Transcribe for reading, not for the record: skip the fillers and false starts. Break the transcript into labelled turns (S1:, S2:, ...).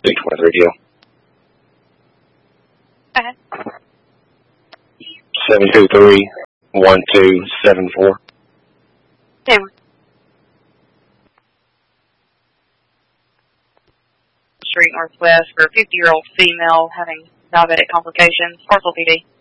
S1: 623 deal.
S2: Go ahead.
S1: 723-1274.
S2: Tamara. Street Northwest for a 50-year-old female having diabetic complications. Parcel PD.